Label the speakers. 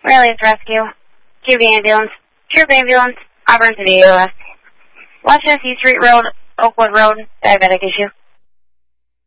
Speaker 1: Rallies Rescue. QB Ambulance. Troop Ambulance. Auburn City, US. Washington Street Road, Oakwood Road. Diabetic issue.